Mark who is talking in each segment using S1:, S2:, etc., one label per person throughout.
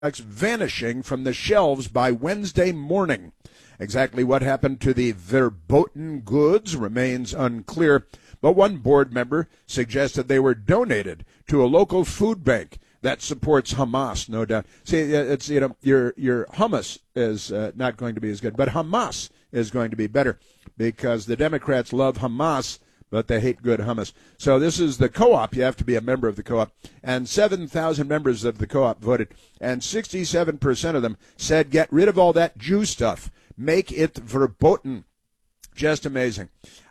S1: vanishing from the shelves by Wednesday morning. Exactly what happened to the verboten goods remains unclear, but one board member suggested they were donated to a local food bank that supports Hamas, no doubt. See, it's your hummus is not going to be as good, but Hamas is going to be better because the Democrats love Hamas, but they hate good hummus. So this is the co-op. You have to be a member of the co-op. And 7,000 members of the co-op voted, and 67% of them said get rid of all that Jew stuff. Make it verboten. Just amazing.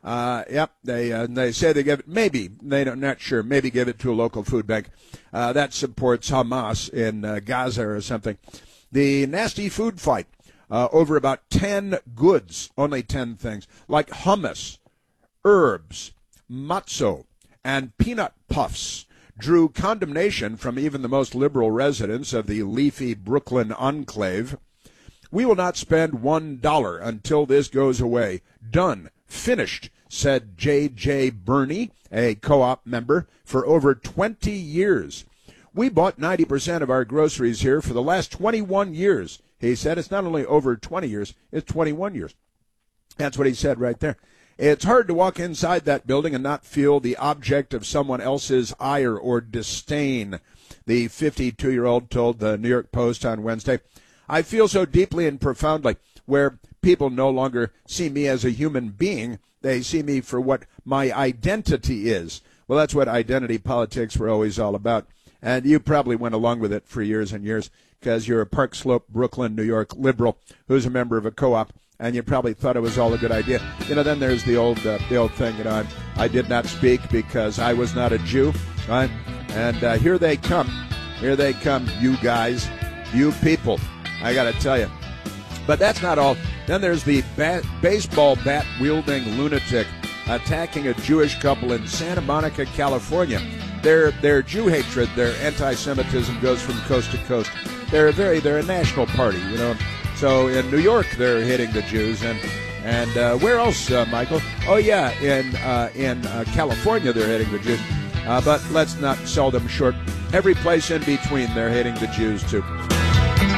S1: They say they give it, maybe, not sure, maybe give it to a local food bank that supports Hamas in Gaza or something. The nasty food fight over about 10 goods, only 10 things, like hummus, herbs, matzo, and peanut puffs drew condemnation from even the most liberal residents of the leafy Brooklyn enclave. We will not spend $1 until this goes away. Done. Finished, said J.J. Burney, a co-op member, for over 20 years. We bought 90% of our groceries here for the last 21 years. He said it's not only over 20 years, it's 21 years. That's what he said right there. It's hard to walk inside that building and not feel the object of someone else's ire or disdain, the 52-year-old told the New York Post on Wednesday. I feel so deeply and profoundly where people no longer see me as a human being. They see me for what my identity is. Well, that's what identity politics were always all about. And you probably went along with it for years and years because you're a Park Slope, Brooklyn, New York liberal who's a member of a co-op, and you probably thought it was all a good idea. Then there's the old thing, I did not speak because I was not a Jew. Right? And here they come. Here they come, you guys, you people. I got to tell you. But that's not all. Then there's the baseball bat-wielding lunatic attacking a Jewish couple in Santa Monica, California. Their Jew hatred, their anti-Semitism goes from coast to coast. They're a national party, So in New York, they're hitting the Jews, and where else, Michael? Oh yeah, in California, they're hitting the Jews. But let's not sell them short. Every place in between, they're hitting the Jews too.